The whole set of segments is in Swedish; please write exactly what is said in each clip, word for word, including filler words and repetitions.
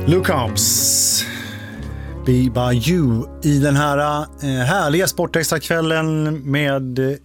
Luke Hobbs, Be By You i den här eh, härliga sportextrakvällen med eh,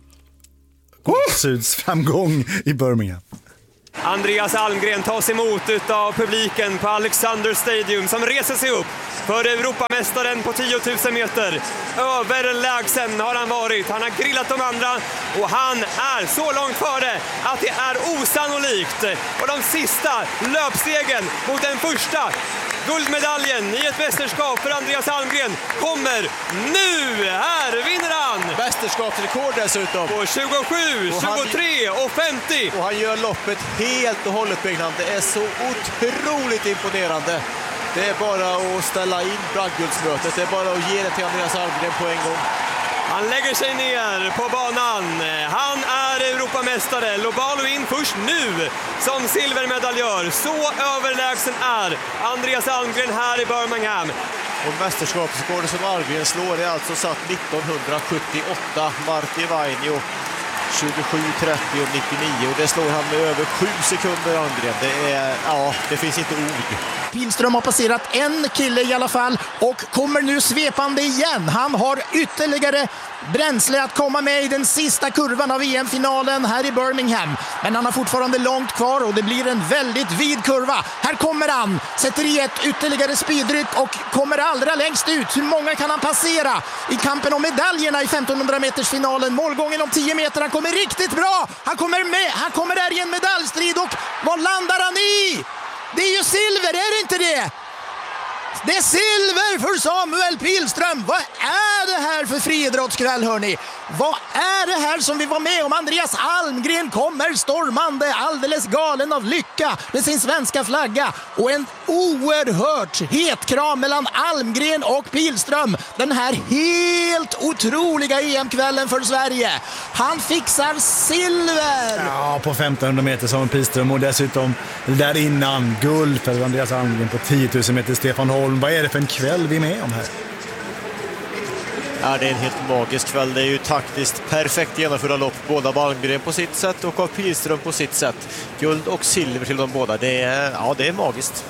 Syds framgång i Birmingham. Andreas Almgren tas emot av publiken på Alexander Stadium som reser sig upp för Europamästaren på tio tusen meter. Överlägsen har han varit. Han har grillat de andra och han är så långt före att det är osannolikt. Och de sista löpstegen mot den första guldmedaljen i ett mästerskap för Andreas Almgren kommer nu. Här vinner han! Mästerskapsrekord dessutom. På tjugosju, tjugotre och femtio. Och han gör loppet helt och hållet, Bengtsson. Det är så otroligt imponerande. Det är bara att ställa in bragdguldsmötet. Det är bara att ge det till Andreas Almgren på en gång. Han lägger sig ner på banan. Han är Europamästare. Lobalo in först nu som silvermedaljör. Så överlägsen är Andreas Almgren här i Birmingham. Och mästerskapsrekordet som Almgren slår är alltså satt nittonhundrasjuttioåtta. Marti Vainio tjugosju, trettio och nittionio. Och det slår han med över sju sekunder, Almgren. Det är, ja, det finns inte ord. Pilström har passerat en kille i alla fall och kommer nu svepande igen. Han har ytterligare bränsle att komma med i den sista kurvan av E M-finalen här i Birmingham. Men han har fortfarande långt kvar och det blir en väldigt vid kurva. Här kommer han, sätter i ett ytterligare speedryck och kommer allra längst ut. Hur många kan han passera i kampen om medaljerna i femtonhundra meters finalen? Målgången om tio meter, han kommer riktigt bra. Han kommer med, han kommer där i en medaljstrid och vad landar han i? Det är ju silver, är det inte det? Det är silver för Samuel Pilström. Vad är det här för friidrottskväll, hörni? Vad är det här som vi var med om? Andreas Almgren kommer stormande, alldeles galen av lycka med sin svenska flagga. Och en oerhört het kram mellan Almgren och Pilström. Den här helt otroliga E M-kvällen för Sverige. Han fixar silver! Ja, på femtonhundra meter som Pilström och dessutom där innan guld för Andreas Almgren på tio tusen meter Stefan Holm. Vad är det för en kväll vi är med om här? Ja, det är en helt magisk kväll. Det är ju taktiskt perfekt genomförda lopp. Båda Almgren på sitt sätt och av Pilström på sitt sätt. Guld och silver till de båda. Det är, ja, det är magiskt.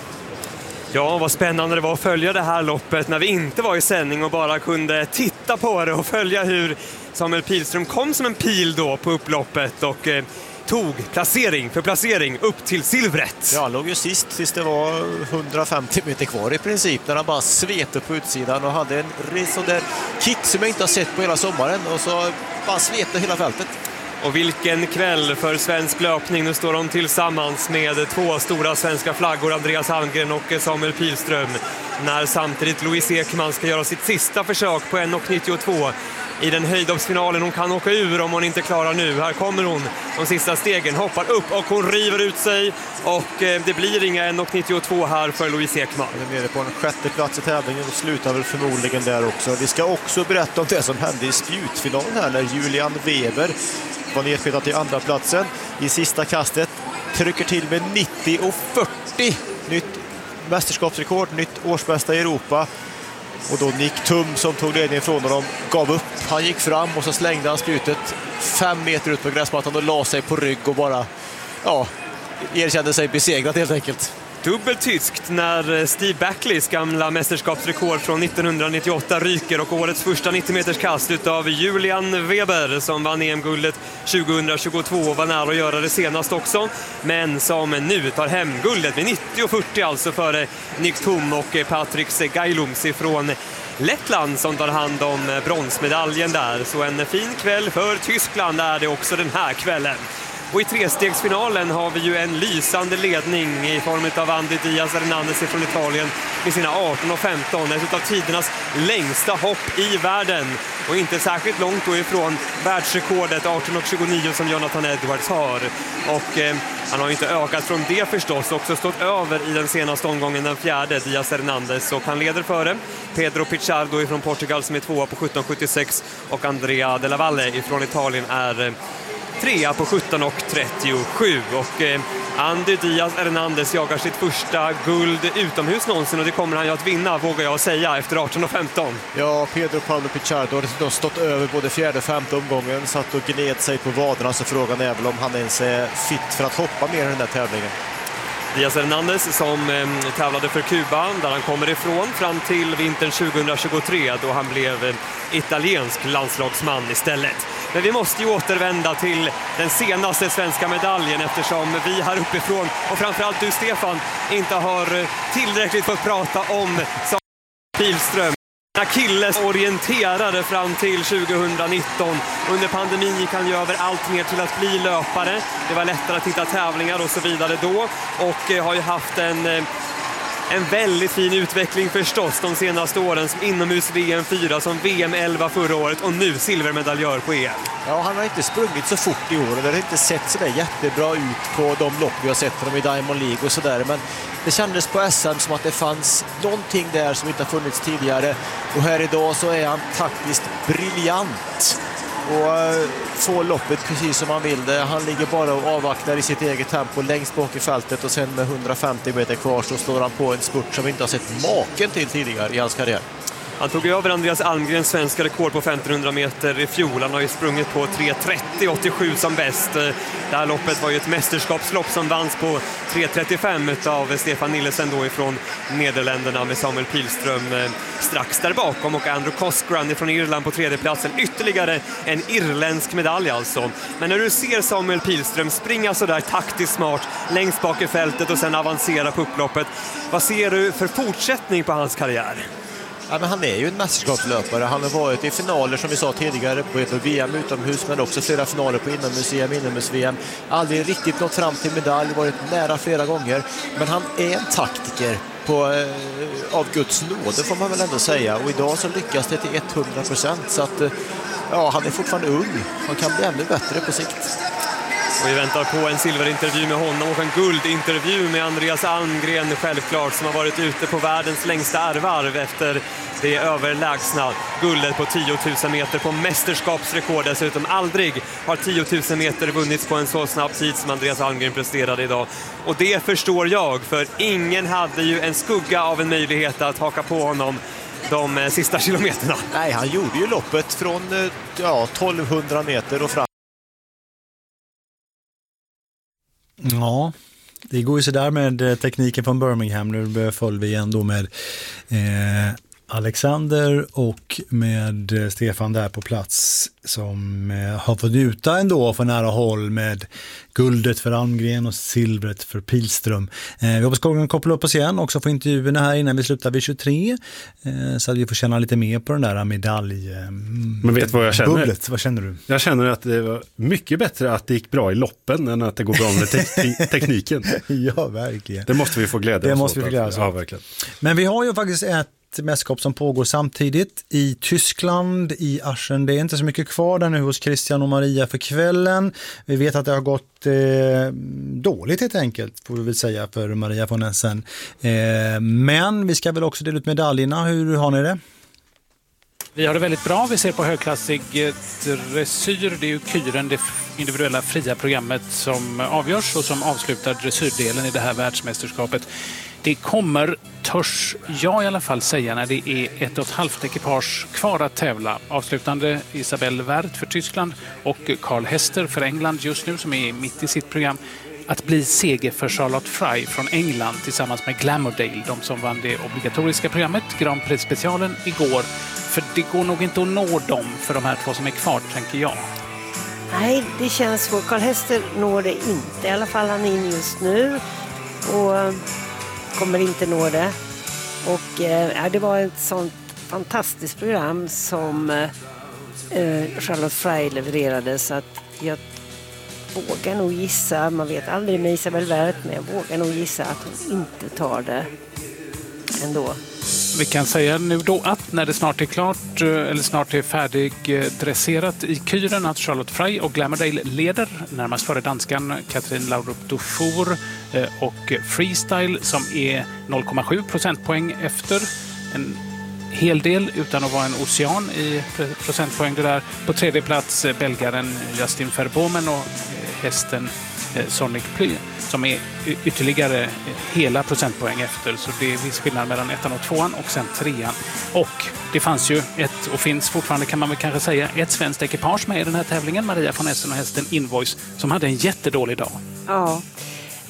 Ja, vad spännande det var att följa det här loppet när vi inte var i sändning och bara kunde titta på det och följa hur Samuel Pilström kom som en pil då på upploppet och eh, tog placering för placering upp till silvret. Ja, han låg ju sist, sist det var hundrafemtio meter kvar i princip, när han bara svepte på utsidan och hade en sån där kick som jag inte har sett på hela sommaren och så bara svepte hela fältet. Och vilken kväll för svensk löpning. Nu står de tillsammans med två stora svenska flaggor, Andreas Almgren och Samuel Pilström, när samtidigt Louise Ekman ska göra sitt sista försök på en nittiotvå i den höjdhoppsfinalen. Hon kan åka ur om hon inte klarar nu. Här kommer hon, de sista stegen, hoppar upp och hon river ut sig och det blir inga en nittiotvå här för Louise Ekman. Det är nere på en sjätte plats i tävlingen och slutar väl förmodligen där också. Vi ska också berätta om det som hände i spjutfinalen här när Julian Weber var nedskjutad till andra platsen i sista kastet. Trycker till med nittio och fyrtio. Nytt mästerskapsrekord, nytt årsbästa i Europa. Och då Nick Tum som tog ledningen från honom gav upp. Han gick fram och så slängde han spjutet fem meter ut på gräsmattan och la sig på rygg och bara ja, erkände sig besegrad helt enkelt. Dubbelt tyskt när Steve Backleys gamla mästerskapsrekord från nittonhundranittioåtta ryker och årets första nittio meters kast utav Julian Weber som vann E M-guldet tjugohundratjugotvå och var nära att göra det senast också, men som nu tar hem guldet med nittio fyrtio, alltså före Nick Tum och Patriks Gailums ifrån Lettland som tar hand om bronsmedaljen där. Så en fin kväll för Tyskland är det också den här kvällen. Och i trestegsfinalen har vi ju en lysande ledning i form av Andy Diaz Hernandez från Italien med sina arton och femton. Ett av tidernas längsta hopp i världen. Och inte särskilt långt då ifrån världsrekordet arton och tjugonio som Jonathan Edwards har. Och eh, han har ju inte ökat från det förstås. Också stått över i den senaste omgången, den fjärde, Diaz Hernandez. Och han leder före Pedro Pichardo från Portugal som är tvåa på sjutton sjuttiosex. Och Andrea Della Valle från Italien är eh, trea på sjutton och trettiosju. Och eh, Andy Diaz Hernandez jagar sitt första guld utomhus någonsin och det kommer han ju att vinna, vågar jag säga, efter arton och femton. Ja, Pedro Pablo Pichardo har stått över både fjärde och femte omgången, satt och gned sig på vaderna, så frågan är väl om han ens är fit för att hoppa mer i den där tävlingen. Díaz Hernández som eh, tävlade för Kuba där han kommer ifrån fram till vintern tjugohundratjugotre då han blev eh, italiensk landslagsman istället. Men vi måste ju återvända till den senaste svenska medaljen eftersom vi här uppifrån och framförallt du Stefan inte har tillräckligt fått prata om Samuel Pihlström. Achilles orienterade fram till tjugohundranitton. Under pandemin gick han ju över allt ner till att bli löpare. Det var lättare att hitta tävlingar och så vidare då. Och har ju haft en, en väldigt fin utveckling förstås de senaste åren som inomhus V M fyra, som V M elva förra året och nu silvermedaljör på E M. Ja, han har inte sprungit så fort i år och det har inte sett så där jättebra ut på de lopp vi har sett från i Diamond League och sådär. Men det kändes på S M som att det fanns någonting där som inte har funnits tidigare. Och här idag så är han taktiskt briljant och får loppet precis som han vill det. Han ligger bara och avvaktar i sitt eget tempo längst bak i fältet och sen med hundrafemtio meter kvar så slår han på en spurt som vi inte har sett maken till tidigare i hans karriär. Han tog över Andreas Almgrens svenska rekord på femtonhundra meter i fjol. Han har ju sprungit på tre trettio åttiosju som bäst. Det här loppet var ju ett mästerskapslopp som vanns på tre trettiofem av Stefan Nillesen då ifrån Nederländerna med Samuel Pihlström strax där bakom och Andrew Cosgrane från Irland på tredjeplatsen. Ytterligare en irländsk medalj alltså. Men när du ser Samuel Pihlström springa så där taktiskt smart längst bak i fältet och sen avancera på upploppet, vad ser du för fortsättning på hans karriär? Ja, men han är ju en mästerskapslöpare. Han har varit i finaler som vi sa tidigare på V M utomhus men också flera finaler på inomhus-V M, inomhus-V M. Aldrig riktigt nått fram till medalj, varit nära flera gånger. Men han är en taktiker på, eh, av Guds nåde får man väl ändå säga. Och idag så lyckas det till hundra procent så att eh, ja, han är fortfarande ung. Han kan bli ännu bättre på sikt. Och vi väntar på en silverintervju med honom och en guldintervju med Andreas Almgren självklart som har varit ute på världens längsta ärvarv efter det överlägsna guldet på tio tusen meter på mästerskapsrekord. Dessutom aldrig har tio tusen meter vunnits på en så snabb tid som Andreas Almgren presterade idag. Och det förstår jag, för ingen hade ju en skugga av en möjlighet att haka på honom de sista kilometerna. Nej, han gjorde ju loppet från ja, tolvhundra meter och fram. Ja, det går ju så där med tekniken från Birmingham. Nu följer vi ändå med eh, Alexander och med Stefan där på plats som eh, har fått njuta ändå för nära håll med guldet för Almgren och silvret för Pihlström. Eh, vi hoppas att koppla upp oss igen också för intervjuerna här innan vi slutar vid tjugotre eh, så att vi får känna lite mer på den där medalj. Eh, Men vet vad jag känner? Bubblet. Vad känner du? Jag känner att det var mycket bättre att det gick bra i loppen än att det går bra med te- tekniken. Ja, verkligen. Det måste vi få glädja det oss måste åt. Vi få glädja oss. Ja, verkligen. Men vi har ju faktiskt ett mästerskap som pågår samtidigt i Tyskland, i Aschen. Det är inte så mycket kvar där nu hos Christian och Maria för kvällen. Vi vet att det har gått eh, dåligt helt enkelt, får vi väl säga, för Maria von Essen. Eh, men vi ska väl också dela ut medaljerna. Hur har ni det? Vi har det väldigt bra. Vi ser på högklassig dressyr. Det är ju kyren, det individuella fria programmet som avgörs och som avslutar dressyrdelen i det här världsmästerskapet. Det kommer, törs jag i alla fall säga, när det är ett och ett halvt ekipage kvar att tävla. Avslutande Isabelle Werth för Tyskland och Carl Hester för England just nu som är mitt i sitt program. Att bli seger för Charlotte Fry från England tillsammans med Glamourdale, de som vann det obligatoriska programmet, Grand Prix-specialen igår. För det går nog inte att nå dem för de här två som är kvar, tänker jag. Nej, det känns svårt. Carl Hester når det inte. I alla fall han är in just nu och kommer inte nå det. Och eh, det var ett sånt fantastiskt program som eh, Charlotte Fry levererade, så att jag vågar nog gissa, man vet aldrig med Isabelle Werth, men jag vågar nog gissa att hon inte tar det ändå. Vi kan säga nu då att när det snart är klart, eller snart är färdigdresserat i kyren, att Charlotte Fry och Glamourdale leder, närmast före danskan Katrin Laurup Dufour och Freestyle som är noll komma sju procentpoäng efter. En hel del utan att vara en ocean i procentpoäng det där. På tredje plats belgaren Justin Verbomen och hästen Sonic Ply som är ytterligare hela procentpoäng efter, så det är viss skillnad mellan ettan och tvåan och sen trean. Och det fanns ju ett, och finns fortfarande kan man väl kanske säga, ett svenskt ekipage med i den här tävlingen, Maria von Essen och hästen Invoice, som hade en jättedålig dag. Ja,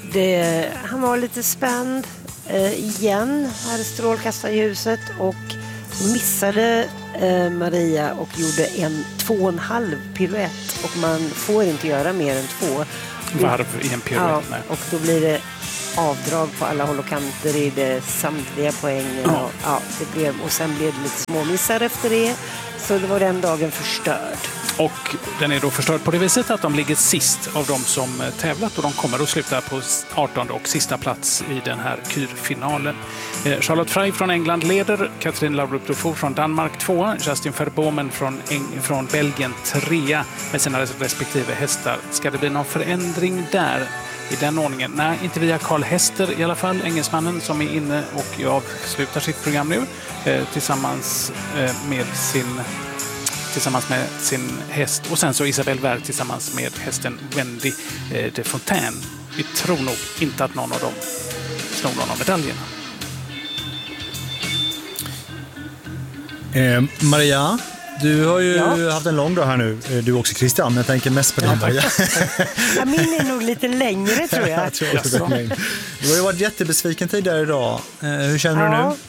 det, han var lite spänd eh, igen, hade strålkastarljuset och missade eh, Maria och gjorde en två och en halv piruett och man får inte göra mer än två varv i en piruett. Ja, och då blir det avdrag på alla håll och kanter i det samtliga poängen. Ja. Och, ja, det blev, och sen blev det lite småmissar efter det. Så det var den dagen förstörd. Och den är då förstörd på det viset att de ligger sist av de som tävlat och de kommer att sluta på artonde och sista plats i den här kyrfinalen. Charlotte Frey från England leder, Catherine Laudrup-Dufour från Danmark tvåa, Justin Verbomen från, Eng- från Belgien trea med sina respektive hästar. Ska det bli någon förändring där i den ordningen? Nej, inte via Karl Hester i alla fall, engelsmannen som är inne och avslutar sitt program nu eh, tillsammans eh, med sin tillsammans med sin häst och sen så Isabelle Werth tillsammans med hästen Wendy eh, de Fontaine. Vi tror nog inte att någon av dem snor någon av medaljerna. Eh, Maria, du har ju ja. haft en lång dag här nu. Du också Christian, men jag tänker mest på dig, Maria. Ja, min är nog lite längre tror jag. jag tror också det. Du har ju varit jättebesviken tidigare idag. Eh, hur känner ja. du nu?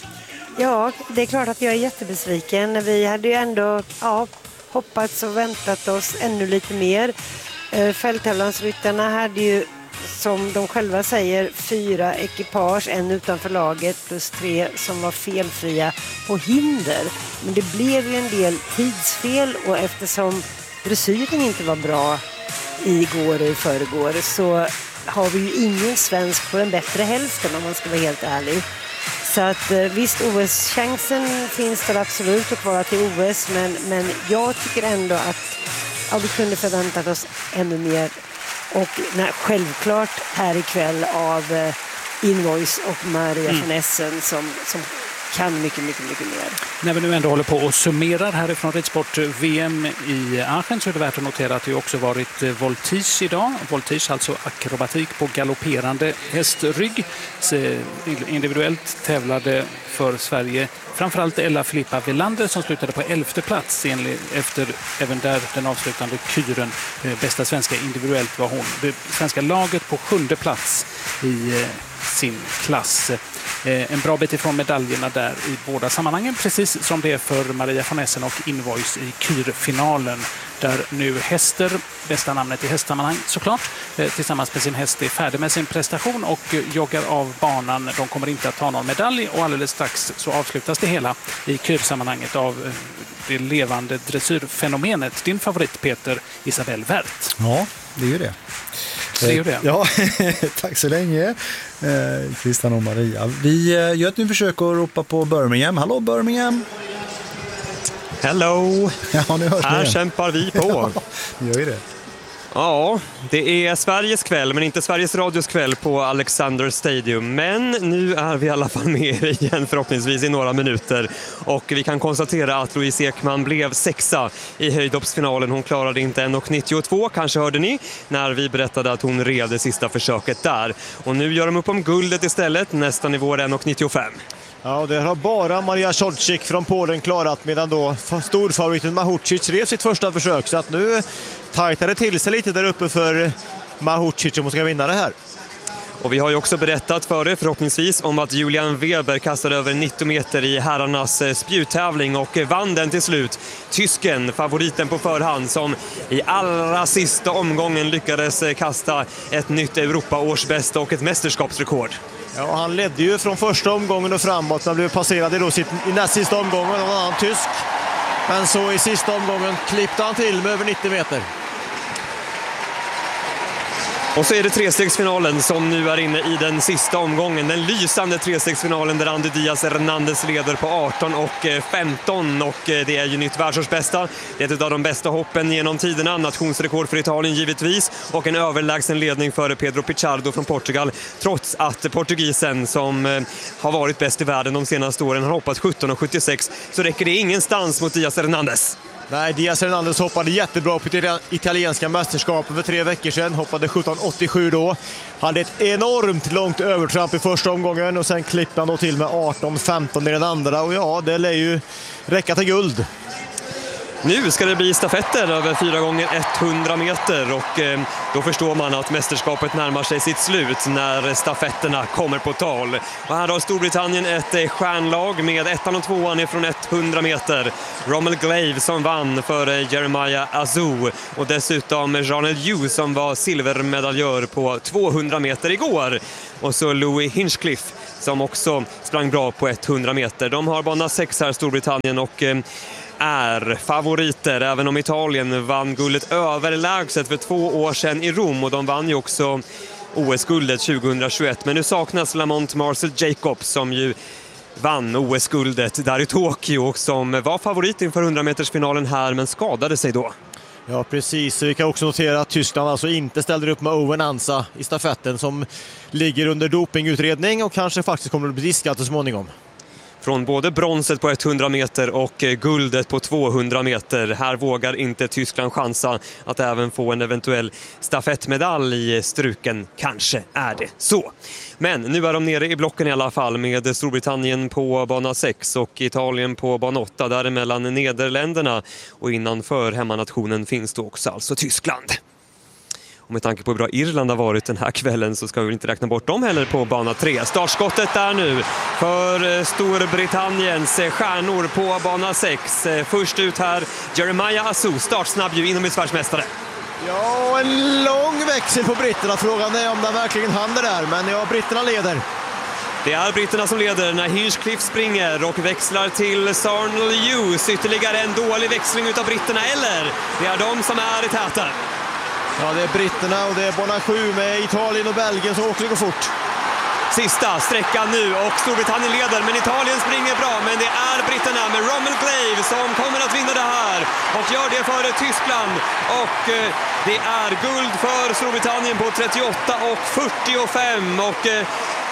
Ja, det är klart att jag är jättebesviken. Vi hade ju ändå ja, hoppats och väntat oss ännu lite mer. Eh, Fälttävlansryttarna hade ju, som de själva säger, fyra ekipage, en utanför laget plus tre som var felfria på hinder. Men det blev ju en del tidsfel och eftersom dressyren inte var bra igår och i förrgår så har vi ju ingen svensk på den bättre hälften om man ska vara helt ärlig. Så att visst, O S-chansen finns det absolut att klara till O S, men, men jag tycker ändå att ja, vi kunde förväntat oss ännu mer. Och nej, självklart här ikväll av eh, Invoice och Maria mm. von Essen som, som kan mycket, mycket, mycket mer. När vi nu ändå håller på och summerar härifrån ridsport-V M i Aachen så är det värt att notera att det också varit voltige idag. Voltige, alltså akrobatik på galopperande hästrygg. Individuellt tävlade för Sverige framförallt Ella Filippa Welander som slutade på elfte plats efter även där den avslutande kyren. Bästa svenska individuellt var hon. Det svenska laget på sjunde plats i sin klass. En bra bit ifrån medaljerna där i båda sammanhangen, precis som det är för Maria von Essen och Invoice i kyrfinalen, där nu Hester, bästa namnet i hästsammanhang såklart, tillsammans med sin häst är färdig med sin prestation och joggar av banan. De kommer inte att ta någon medalj och alldeles strax så avslutas det hela i kyrsammanhanget av det levande dressyrfenomenet. Din favorit Peter, Isabelle Werth. Ja, det är ju det. Det är ju det. Ja, tack så länge eh, Christian och Maria. Vi eh, gör ett nu försök att ropa på Birmingham. Hallå Birmingham! Hello! Ja, nu hörs här det. Kämpar vi på. Ja, vi gör ju det. Ja, det är Sveriges kväll, men inte Sveriges Radios kväll på Alexander Stadium. Men nu är vi i alla fall med igen förhoppningsvis i några minuter. Och vi kan konstatera att Louise Ekman blev sexa i höjdhoppsfinalen. Hon klarade inte en nittiotvå, kanske hörde ni, när vi berättade att hon rev det sista försöket där. Och nu gör de upp om guldet istället, nästa nivå är en nittiofem. Ja, det har bara Maria Szorczyk från Polen klarat, medan då storfavoriten Mahučić rev sitt första försök. Så att nu tajtar det till sig lite där uppe för Mahučić om hon ska vinna det här. Och vi har ju också berättat för det förhoppningsvis om att Julian Weber kastade över nittio meter i herrarnas spjuttävling och vann den till slut. Tysken, favoriten på förhand, som i allra sista omgången lyckades kasta ett nytt Europa-årsbästa och ett mästerskapsrekord. Ja, han ledde ju från första omgången och framåt. Han blev passerad i, då sitt, i näst sista omgången av en annan tysk. Men så i sista omgången klippte han till med över nittio meter. Och så är det trestegsfinalen som nu är inne i den sista omgången. Den lysande trestegsfinalen där Andy Diaz Hernandez leder på arton och femton. Och det är ju nytt världsårsbästa. Det är ett av de bästa hoppen genom tiderna. Nationsrekord för Italien givetvis. Och en överlägsen ledning för Pedro Pichardo från Portugal. Trots att portugisen som har varit bäst i världen de senaste åren har hoppat sjutton och sjuttiosex, så räcker det ingenstans mot Diaz Hernandez. Nej, Diaz Hernandez hoppade jättebra på det italienska mästerskapet för tre veckor sedan. Hoppade sjutton åttiosju då. Hade ett enormt långt övertramp i första omgången och sen klippte han då till med arton femton i den andra. Och ja, det lär ju räcka till guld. Nu ska det bli stafetter över fyra gånger hundra meter och eh, då förstår man att mästerskapet närmar sig sitt slut när stafetterna kommer på tal. Och här har Storbritannien ett eh, stjärnlag med ettan och tvåan ifrån hundra meter. Rommel Glave som vann för eh, Jeremiah Azu och dessutom Janel Yu som var silvermedaljör på tvåhundra meter igår. Och så Louis Hinchcliffe som också sprang bra på hundra meter. De har bana sex här, Storbritannien, och eh, är favoriter, även om Italien vann guldet överlägset för två år sedan i Rom, och de vann ju också O S-guldet tjugohundratjugoett. Men nu saknas Lamont Marcel Jacobs som ju vann O S-guldet där i Tokyo och som var favorit inför hundra-metersfinalen här men skadade sig då. Ja, precis. Vi kan också notera att Tyskland alltså inte ställer upp med Owen Ansa i stafetten som ligger under dopingutredning och kanske faktiskt kommer att bli diskad så småningom. Från både bronset på hundra meter och guldet på tvåhundra meter. Här vågar inte Tyskland chansa att även få en eventuell stafettmedalj i struken. Kanske är det så. Men nu är de nere i blocken i alla fall med Storbritannien på bana sex och Italien på bana åtta. Däremellan Nederländerna och innanför hemmanationen finns då också alltså Tyskland. Och med tanke på hur bra Irland har varit den här kvällen så ska vi inte räkna bort dem heller på bana tre. Startskottet där nu för Storbritanniens stjärnor på bana sex. Först ut här Jeremiah Azu, startsnabb ju inomhusvärldsmästare. Ja, en lång växel på britterna. Frågan är om de verkligen hann det där, men ja, britterna leder. Det är britterna som leder när Hinchcliffe springer och växlar till Sarnell Hughes. Ytterligare en dålig växling utav britterna, eller det är de som är i täten. Ja, det är britterna och det är bana sju med Italien och Belgien som också går fort. Sista sträckan nu och Storbritannien leder, men Italien springer bra. Men det är britterna med Rommel Glave som kommer att vinna det här och gör det före Tyskland. Och eh, det är guld för Storbritannien på trettioåtta och fyrtiofem och eh,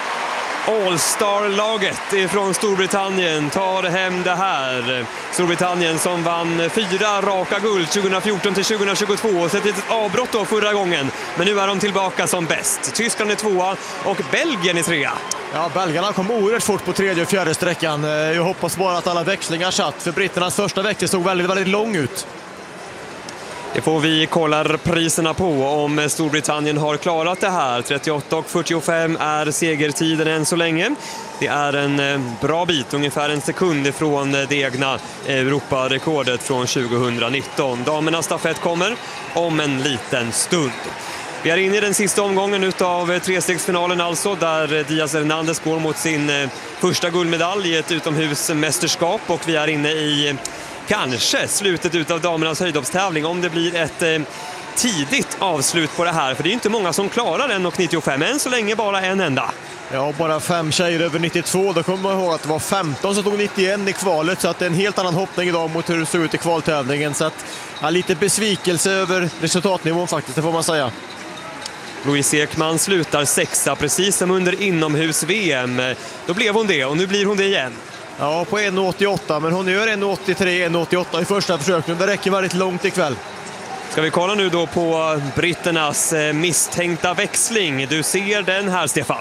All-Star-laget ifrån Storbritannien tar hem det här. Storbritannien som vann fyra raka guld tjugohundrafjorton till tjugohundratjugotvå och sett ett avbrott då förra gången. Men nu är de tillbaka som bäst. Tyskland är tvåa och Belgien är trea. Ja, belgarna kom oerhört fort på tredje och fjärde sträckan. Jag hoppas bara att alla växlingar satt, för britternas första växel såg väldigt, väldigt lång ut. Det får vi kolla priserna på om Storbritannien har klarat det här. trettioåtta och fyrtiofem är segertiden än så länge. Det är en bra bit, ungefär en sekund ifrån det egna Europarekordet från tjugohundranitton. Damernas stafett kommer om en liten stund. Vi är inne i den sista omgången av trestegsfinalen alltså, där Díaz Hernández går mot sin första guldmedalj i ett utomhusmästerskap, och vi är inne i kanske slutet utav damernas höjdhoppstävling om det blir ett eh, tidigt avslut på det här. För det är inte många som klarar en nittiofem, än så länge bara en enda. Ja, bara fem tjejer över nittiotvå. Då kommer man ihåg att det var femton som tog nittioen i kvalet, så att det är en helt annan hoppning idag mot hur det såg ut i kvaltävlingen. Så att, ja, lite besvikelse över resultatnivån faktiskt, det får man säga. Louise Ekman slutar sexa precis som under inomhus-V M. Då blev hon det och nu blir hon det igen. Ja, på en åttioåtta, men hon gör en åttiotre en åttioåtta i första försöket. Det räcker väldigt långt ikväll. Ska vi kolla nu då på britternas misstänkta växling. Du ser den här, Stefan.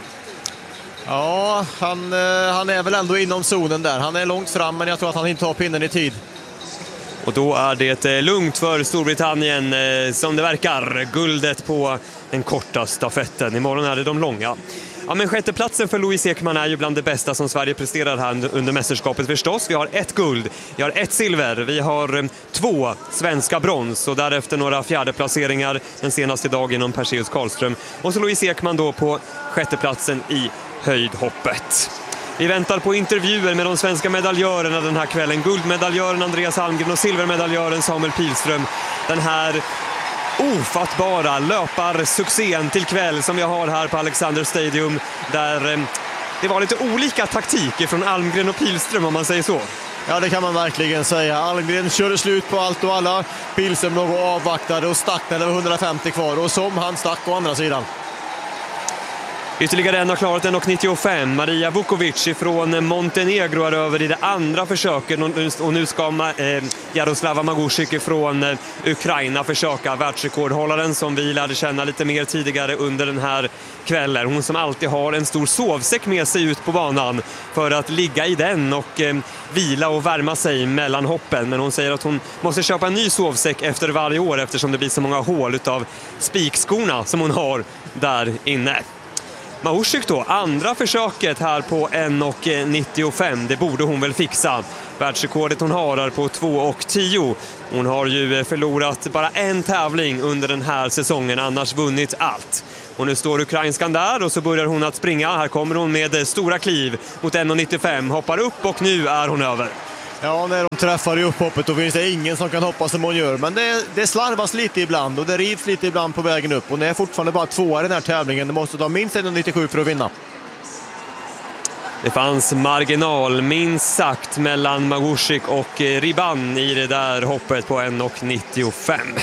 Ja, han, han är väl ändå inom zonen där. Han är långt fram, men jag tror att han inte tar pinnen i tid. Och då är det lugnt för Storbritannien som det verkar. Guldet på den korta stafetten. Imorgon är det de långa. Ja, men sjätteplatsen för Louise Ekman är ju bland det bästa som Sverige presterar här under mästerskapet förstås. Vi har ett guld, vi har ett silver, vi har två svenska brons och därefter några fjärdeplaceringar den senaste dagen inom Perseus Karlström. Och så Louise Ekman då på sjätteplatsen i höjdhoppet. Vi väntar på intervjuer med de svenska medaljörerna den här kvällen. Guldmedaljören Andreas Almgren och silvermedaljören Samuel Pilström. Den här ofattbara löparsuccén till kväll som jag har här på Alexander Stadium, där det var lite olika taktik från Almgren och Pilström, om man säger så. Ja, det kan man verkligen säga. Almgren körde slut på allt och alla. Pilström låg och avvaktade och stack när det var hundrafemtio kvar, och som han stack å andra sidan. Ytterligare en har klarat en och nittiofem. Maria Vukovic från Montenegro är över i det andra försöket. Och nu ska eh, Jaroslava Magusik från eh, Ukraina försöka. Världsrekordhållaren som vi lärde känna lite mer tidigare under den här kvällen. Hon som alltid har en stor sovsäck med sig ut på banan för att ligga i den och eh, vila och värma sig mellan hoppen. Men hon säger att hon måste köpa en ny sovsäck efter varje år eftersom det blir så många hål utav spikskorna som hon har där inne. Magusik då, andra försöket här på en och nittiofem. Det borde hon väl fixa. Världsrekordet hon har är på två och tio. Hon har ju förlorat bara en tävling under den här säsongen, annars vunnit allt. Och nu står ukrainskan där och så börjar hon att springa. Här kommer hon med stora kliv mot en och nittiofem. Hoppar upp och nu är hon över. Ja, när de träffar i upphoppet då finns det ingen som kan hoppa som hon gör. Men det, det slarvas lite ibland och det rivs lite ibland på vägen upp. Och det är fortfarande bara två i den här tävlingen. Det måste ta minst en och nittiosju för att vinna. Det fanns marginal minst sagt mellan Magusik och Riban i det där hoppet på en och nittiofem.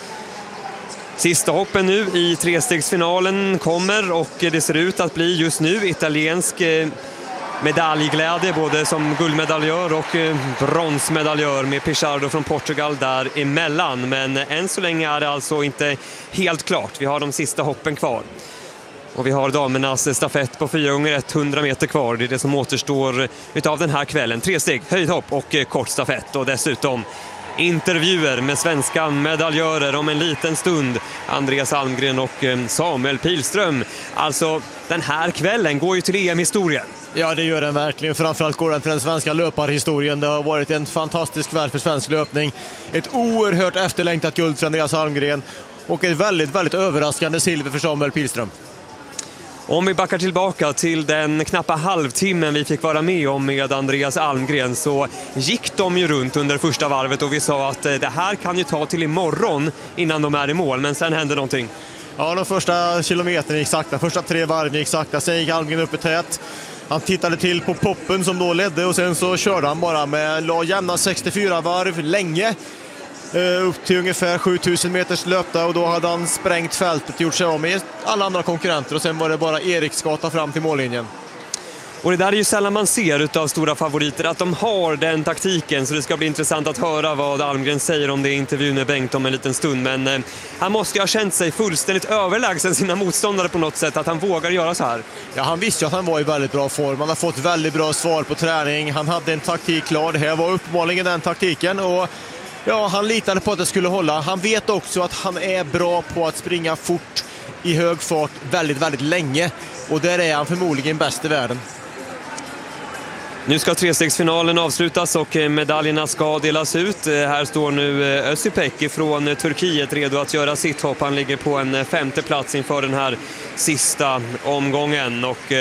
Sista hoppen nu i trestegsfinalen kommer och det ser ut att bli just nu italiensk medaljglädje både som guldmedaljör och bronsmedaljör med Pichardo från Portugal där emellan. Men än så länge är det alltså inte helt klart. Vi har de sista hoppen kvar. Och vi har damernas stafett på fyra gånger hundra meter kvar. Det är det som återstår utav den här kvällen. Tre steg, höjdhopp och kort stafett. Och dessutom intervjuer med svenska medaljörer om en liten stund. Andreas Almgren och Samuel Pilström. Alltså, den här kvällen går ju till E M-historien. Ja, det gör den verkligen. Framförallt går den till den svenska löparhistorien. Det har varit en fantastisk kväll för svensk löpning. Ett oerhört efterlängtat guld för Andreas Almgren. Och ett väldigt, väldigt överraskande silver för Samuel Pilström. Om vi backar tillbaka till den knappa halvtimmen vi fick vara med om med Andreas Almgren så gick de ju runt under första varvet och vi sa att det här kan ju ta till imorgon innan de är i mål, men sen hände någonting. Ja, de första kilometerna gick sakta, första tre varven gick sakta, sen gick Almgren upp i tät. Han tittade till på poppen som då ledde och sen så körde han bara med la jämna sextiofyra varv länge. Upp till ungefär sjutusen meters löpta och då hade han sprängt fältet, gjort sig av med alla andra konkurrenter och sen var det bara Eriksgata fram till mållinjen. Och det där är ju sällan man ser utav stora favoriter att de har den taktiken, så det ska bli intressant att höra vad Almgren säger om det i intervjun med Bengt om en liten stund. Men eh, han måste ju ha känt sig fullständigt överlägsen sina motståndare på något sätt, att han vågar göra så här. Ja, han visste ju att han var i väldigt bra form. Han har fått väldigt bra svar på träning. Han hade en taktik klar. Det här var uppenbarligen den taktiken och ja, han litade på att det skulle hålla. Han vet också att han är bra på att springa fort i hög fart väldigt, väldigt länge. Och där är han förmodligen bäst i världen. Nu ska trestegsfinalen avslutas och medaljerna ska delas ut. Här står nu Özipek från Turkiet redo att göra sitt hopp. Han ligger på en femte plats inför den här sista omgången. Och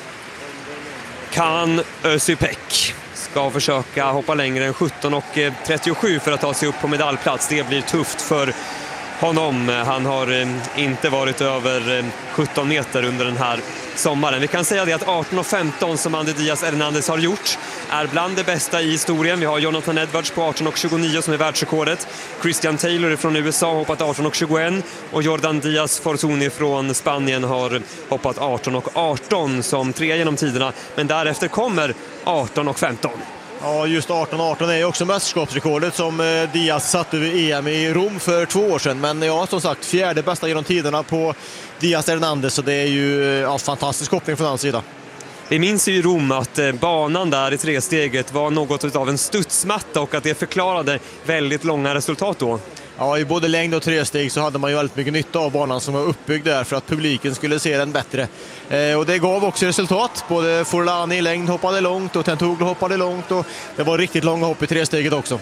Kaan Özipek ska försöka hoppa längre än sjutton och trettiosju för att ta sig upp på medaljplats. Det blir tufft för honom. Han har inte varit över sjutton meter under den här sommaren. Vi kan säga det att arton och femton som Andy Diaz Hernandez har gjort är bland det bästa i historien. Vi har Jonathan Edwards på arton och tjugonio som är världsrekordet. Christian Taylor från U S A har hoppat arton och tjugoett och Jordan Diaz Forzoni från Spanien har hoppat arton och arton som tre genom tiderna. Men därefter kommer arton och femton. Ja, just arton arton är ju också mästerskapsrekordet som Diaz satte vid E M i Rom för två år sedan. Men ja, som sagt, fjärde bästa genom tiderna på Diaz Hernandez, så det är ju ja, fantastisk koppling från hans sida. Vi minns ju i Rom att banan där i tresteget var något av en studsmatta och att det förklarade väldigt långa resultat då. Ja, i både längd och tresteg så hade man ju väldigt mycket nytta av banan som var uppbyggd där för att publiken skulle se den bättre. Eh, och det gav också resultat. Både Forlani i längd hoppade långt och Tentoglu hoppade långt och det var riktigt långa hopp i tresteget också.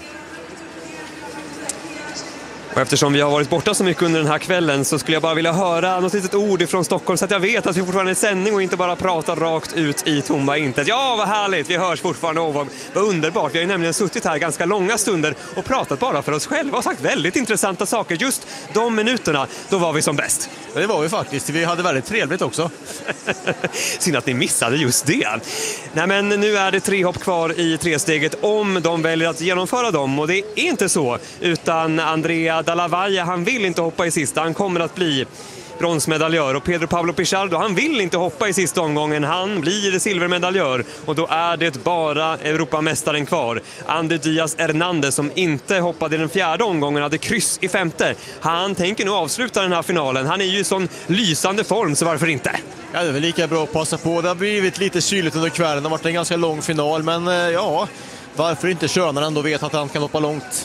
Och eftersom vi har varit borta så mycket under den här kvällen så skulle jag bara vilja höra något litet ord ifrån Stockholm så att jag vet att vi fortfarande är sändning och inte bara pratar rakt ut i tomma intet. Ja, vad härligt! Vi hörs fortfarande. Oh, vad, vad underbart! Vi har ju nämligen suttit här ganska långa stunder och pratat bara för oss själva och sagt väldigt intressanta saker. Just de minuterna, då var vi som bäst. Ja, det var vi faktiskt. Vi hade väldigt trevligt också. Synd att ni missade just det. Nej, men nu är det tre hopp kvar i tresteget om de väljer att genomföra dem. Och det är inte så, utan Andrea Dalla Valle, han vill inte hoppa i sista. Han kommer att bli bronsmedaljör. Och Pedro Pablo Pichardo, han vill inte hoppa i sista omgången. Han blir silvermedaljör och då är det bara Europamästaren kvar. Ander Díaz Hernández, som inte hoppade i den fjärde omgången, hade kryss i femte. Han tänker nog avsluta den här finalen. Han är ju i sån lysande form, så varför inte? Ja, det är väl lika bra att passa på. Det har blivit lite kyligt under kvällen. Det har varit en ganska lång final, men ja, varför inte köra när han ändå vet att han kan hoppa långt?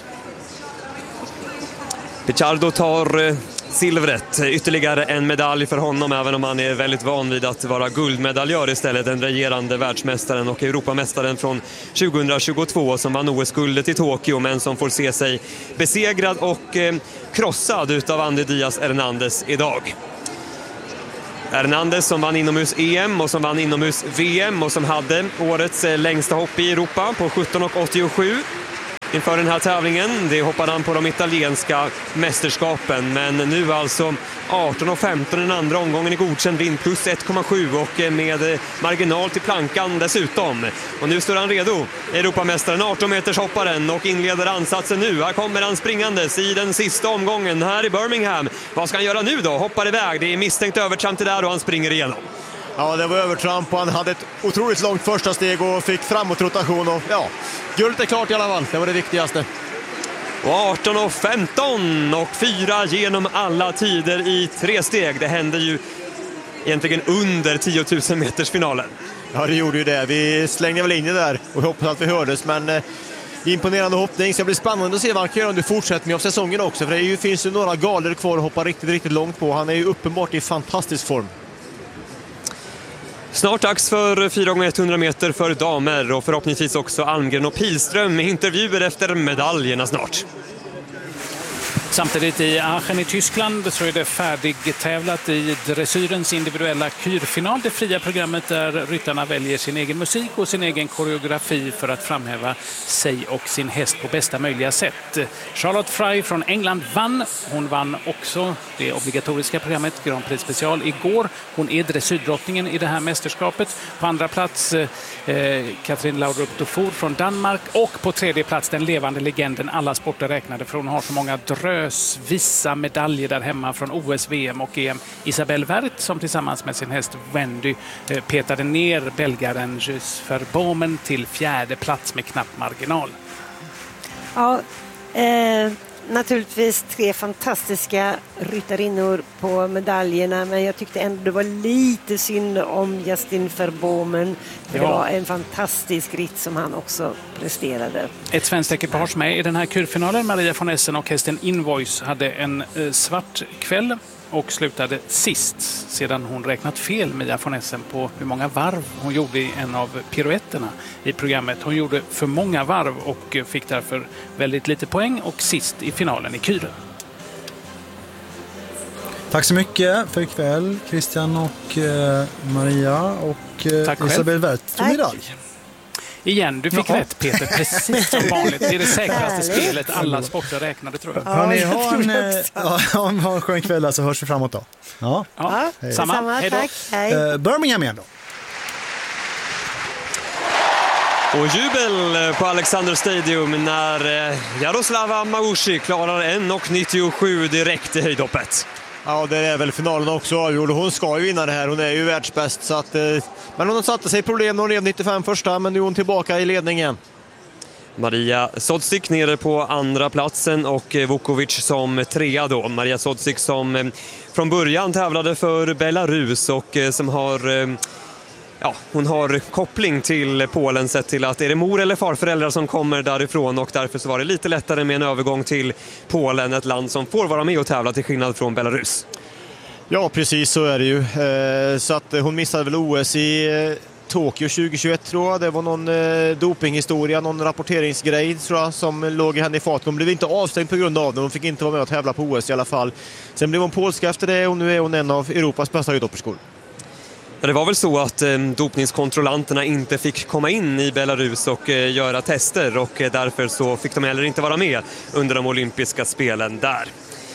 Pichardo tar silvret, ytterligare en medalj för honom, även om han är väldigt van vid att vara guldmedaljör istället. Den regerande världsmästaren och Europamästaren från tjugohundratjugotvå som vann O S-guldet i Tokyo, men som får se sig besegrad och eh, krossad utav Ander Díaz Hernández idag. Hernández som vann inomhus-E M och som vann inomhus-V M och som hade årets längsta hopp i Europa på sjutton komma åttiosju. Inför den här tävlingen, det hoppade han på de italienska mästerskapen, men nu alltså arton komma femton den andra omgången i godkänd vind plus ett komma sju och med marginal till plankan dessutom. Och nu står han redo, Europamästaren, arton meters hopparen, och inleder ansatsen nu. Här kommer han springandes i den sista omgången här i Birmingham. Vad ska han göra nu då? Hoppar iväg, det är misstänkt övertramp till där och han springer igenom. Ja, det var övertramp och han hade ett otroligt långt första steg och fick framåtrotation och ja, guldet är klart i alla fall. Det var det viktigaste. Och arton komma femton och fyra genom alla tider i tre steg. Det hände ju egentligen under tio tusen meters finalen. Ja, det gjorde ju det. Vi slängde väl in det där och hoppas att vi hördes, men eh, imponerande hoppning. Så det blir spännande att se vad han kan göra under fortsättningen av säsongen också, för det är ju, finns ju några galer kvar att hoppa riktigt, riktigt långt på. Han är ju uppenbart i fantastisk form. Snart dags för fyra gånger hundra meter för damer och förhoppningsvis också Almgren och Pilström med intervjuer efter medaljerna snart. Samtidigt i Aachen i Tyskland så är det färdigtävlat i dressyrens individuella kyrfinal. Det fria programmet där ryttarna väljer sin egen musik och sin egen koreografi för att framhäva sig och sin häst på bästa möjliga sätt. Charlotte Fry från England vann. Hon vann också det obligatoriska programmet Grand Prix Special igår. Hon är dressyrdrottningen i det här mästerskapet. På andra plats eh, Catherine Laudrup Dufour från Danmark och på tredje plats den levande legenden alla sporter räknade, för hon har så många drös vissa medaljer där hemma från O S, V M och E M. Isabelle Werth som tillsammans med sin häst Wendy eh, petade ner belgaren Gilles Verbomen till fjärde plats med knapp marginal. Ja, eh, naturligtvis tre fantastiska ryttarinnor på medaljerna, men jag tyckte ändå det var lite synd om Justin Verbomen. För ja. Det var en fantastisk ritt som han också presterade. Ett svenskt ekipage med i den här kurfinalen, Maria von Essen och hästen Invoice, hade en eh, svart kväll och slutade sist sedan hon räknat fel, Mia von Essen, på hur många varv hon gjorde i en av piruetterna i programmet. Hon gjorde för många varv och fick därför väldigt lite poäng och sist i finalen i Kyren. Tack så mycket för ikväll, Christian och eh, Maria och eh, Isabelle Werth tog medalj. Igen, du fick ja. rätt Peter, precis som vanligt. Det är det säkraste spelet alla sporter räknade, tror jag. Hörrni, ha en, ja, ha en skön kväll, så hörs vi framåt då. Ja, ja. Hej. Samma. Samma. Hej då. Tack. Hej. Uh, Birmingham igen då. Och jubel på Alexander Stadium när Jaroslava Magouši klarar en komma nittiosju direkt i höjdhoppet. Ja, det är väl finalen också avgjord. Hon ska ju vinna det här. Hon är ju världsbäst. Så att, eh, men hon satte sig problem när hon rev nittiofem första, men nu är hon tillbaka i ledningen. Maria Sodzik nere på andra platsen och Vukovic som trea då. Maria Sodzik som eh, från början tävlade för Belarus och eh, som har... Eh, Ja, hon har koppling till Polen, sett till att är det mor- eller farföräldrar som kommer därifrån, och därför så var det lite lättare med en övergång till Polen, ett land som får vara med och tävla till skillnad från Belarus. Ja, precis så är det ju. Så att hon missade väl O S i Tokyo tjugohundratjugoett, tror jag. Det var någon dopinghistoria, någon rapporteringsgrej, tror jag, som låg i henne i fat. Hon blev inte avstängd på grund av det. Hon fick inte vara med och tävla på O S i alla fall. Sen blev hon polska efter det och nu är hon en av Europas bästa höjdhopperskor. Det var väl så att eh, dopningskontrollanterna inte fick komma in i Belarus och eh, göra tester, och eh, därför så fick de heller inte vara med under de olympiska spelen där.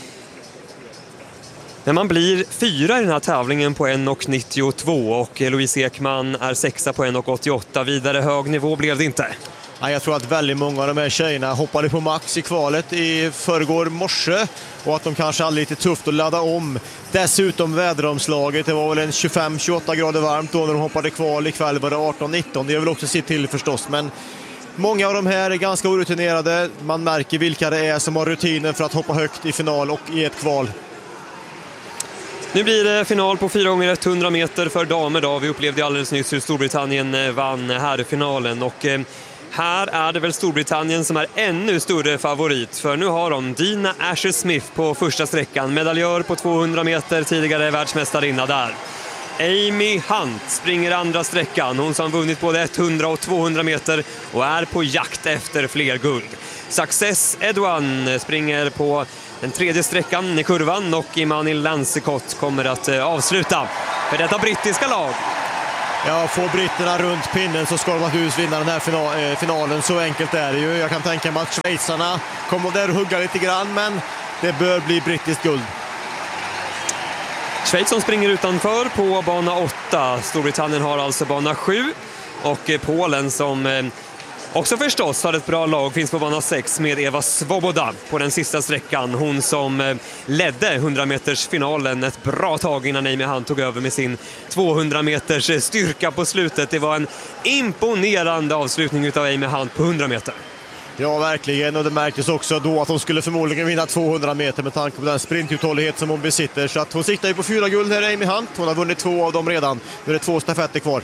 Men man blir fyra i den här tävlingen på en komma nittiotvå och eh, Louise Ekman är sexa på en komma åttioåtta. Vidare hög nivå blev det inte. Ja, jag tror att väldigt många av de här tjejerna hoppade på max i kvalet i förrgår morse och att de kanske hade lite tufft att ladda om. Dessutom väderomslaget, det var väl en tjugofem till tjugoåtta grader varmt då när de hoppade kval. Ikväll var det arton nitton, det är väl också sitt till förstås, men många av de här är ganska orutinerade. Man märker vilka det är som har rutinen för att hoppa högt i final och i ett kval. Nu blir det final på fyra gånger hundra meter för damer då. Vi upplevde alldeles nyss hur Storbritannien vann här i finalen och eh, här är det väl Storbritannien som är ännu större favorit, för nu har de Dina Asher-Smith på första sträckan, medaljör på tvåhundra meter, tidigare världsmästarinna där. Amy Hunt springer andra sträckan, hon som vunnit både hundra och tvåhundra meter och är på jakt efter fler guld. Success Edouan springer på den tredje sträckan i kurvan och Imani Lansikot kommer att avsluta för detta brittiska lag. Ja, får britterna runt pinnen så ska de naturligtvis vinna den här finalen, så enkelt är det ju. Jag kan tänka mig att schweizarna kommer där och hugga lite grann, men det bör bli brittiskt guld. Schweiz som springer utanför på bana åtta. Storbritannien har alltså bana sju. Och Polen som också förstås har ett bra lag finns på bana sex med Eva Svoboda på den sista sträckan. Hon som ledde hundra meters finalen ett bra tag innan Amy Hunt tog över med sin tvåhundra meters styrka på slutet. Det var en imponerande avslutning utav Amy Hunt på hundra meter. Ja, verkligen, och det märktes också då att hon skulle förmodligen vinna tvåhundra meter med tanke på den sprintuthållighet som hon besitter. Så att hon siktar ju på fyra guld här, Amy Hunt. Hon har vunnit två av dem redan. Nu är det två stafetter kvar.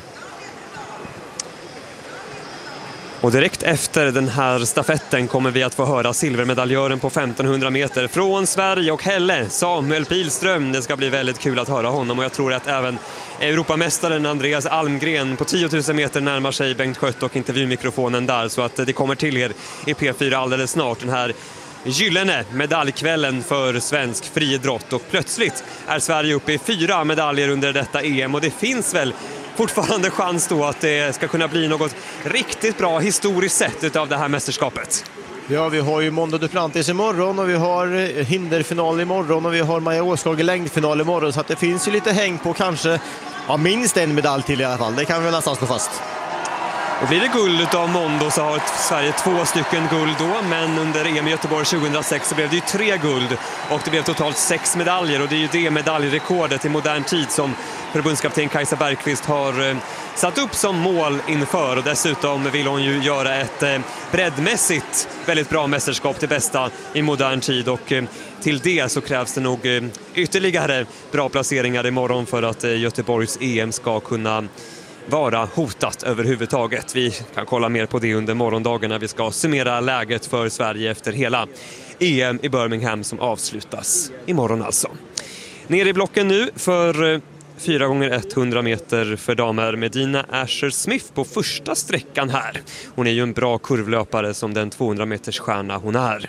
Och direkt efter den här stafetten kommer vi att få höra silvermedaljören på femtonhundra meter från Sverige och Helle, Samuel Pilström. Det ska bli väldigt kul att höra honom och jag tror att även Europamästaren Andreas Almgren på tio tusen meter närmar sig Bengt Skött och intervjumikrofonen där, så att det kommer till er i P fyra alldeles snart, den här gyllene medaljkvällen för svensk friidrott. Och plötsligt är Sverige uppe i fyra medaljer under detta E M och det finns väl fortfarande chans då att det ska kunna bli något riktigt bra historiskt sett av det här mästerskapet. Ja, vi har ju Mondo Duplantis imorgon och vi har hinderfinal imorgon och vi har Maja Åskog i längdfinal imorgon, så att det finns ju lite häng på kanske ja, minst en medalj till i alla fall. Det kan vi nästan slå fast. Och blir det guld av Mondo så har Sverige två stycken guld då, men under E M i Göteborg tjugohundrasex så blev det ju tre guld och det blev totalt sex medaljer, och det är ju det medaljrekordet i modern tid som förbundskapten Kajsa Bergqvist har eh, satt upp som mål inför, och dessutom vill hon ju göra ett eh, breddmässigt väldigt bra mästerskap till bästa i modern tid, och eh, till det så krävs det nog eh, ytterligare bra placeringar imorgon för att eh, Göteborgs E M ska kunna vara hotat överhuvudtaget. Vi kan kolla mer på det under morgondagen när vi ska summera läget för Sverige efter hela E M i Birmingham som avslutas imorgon alltså. Ner i blocken nu för fyra gånger hundra meter för damer med Dina Asher-Smith på första sträckan här. Hon är ju en bra kurvlöpare som den tvåhundra meters stjärna hon är.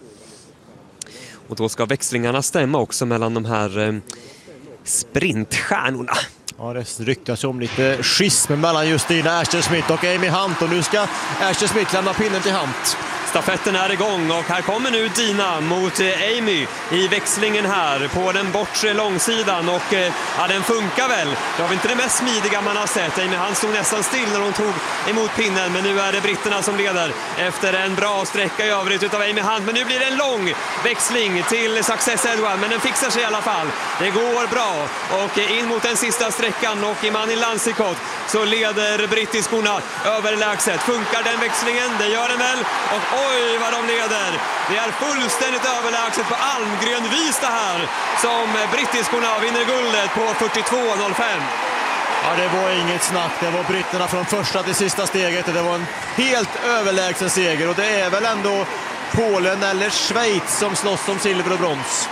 Och då ska växlingarna stämma också mellan de här sprintstjärnorna. Ja, det ryktas om lite schism mellan just Dina Asher-Smith och Amy Hunt, och nu ska Asher-Smith lämna pinnen till Hunt. Stafetten är igång och här kommer nu Dina mot Amy i växlingen här på den bortre långsidan, och ja, den funkar väl. Det var inte det mest smidiga man har sett. Amy Hunt stod nästan still när hon tog emot pinnen, men nu är det britterna som leder efter en bra sträcka i övrigt utav Amy Hunt. Men nu blir det en lång växling till Success Edouard, men den fixar sig i alla fall. Det går bra och in mot den sista sträckan, och Imani Lansikot så leder brittiskorna överlägset. Funkar den växlingen? Det gör den väl. Och oj vad de leder. Det är fullständigt överlägset på Almgren-vis det här som brittiskorna vinner guldet på fyrtiotvå noll fem. Ja, det var inget snack. Det var britterna från första till sista steget. Det var en helt överlägsen seger, och det är väl ändå Polen eller Schweiz som slåss om silver och brons.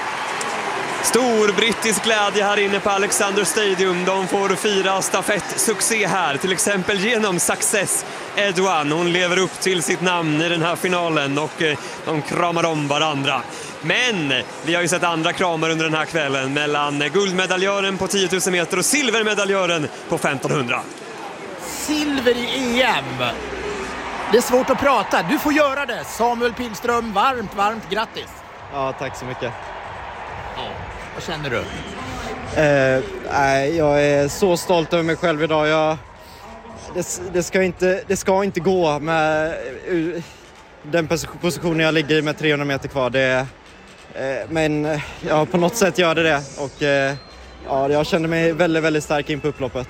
Stor brittisk glädje här inne på Alexander Stadium. De får fira stafettsuccé här, till exempel genom Success Edouard. Hon lever upp till sitt namn i den här finalen och de kramar om varandra. Men vi har ju sett andra kramar under den här kvällen mellan guldmedaljören på tio tusen meter och silvermedaljören på femtonhundra. Silver i E M. Det är svårt att prata. Du får göra det. Samuel Pilström, varmt, varmt grattis. Ja, tack så mycket. Ja, vad känner du? Eh, nej, jag är så stolt över mig själv idag. Jag, det, det, ska inte, det ska inte gå med den positionen jag ligger i med trehundra meter kvar. Det, men ja, på något sätt gör det det. Och ja, jag kände mig väldigt, väldigt stark in på upploppet.